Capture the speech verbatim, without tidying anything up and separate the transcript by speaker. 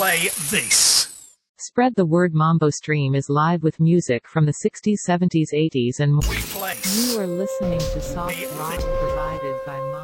Speaker 1: play this.
Speaker 2: Spread the word. Mambo Stream is live with music from the sixties, seventies, eighties and more.
Speaker 1: We place.
Speaker 2: You are listening to soft rock provided by Mambo.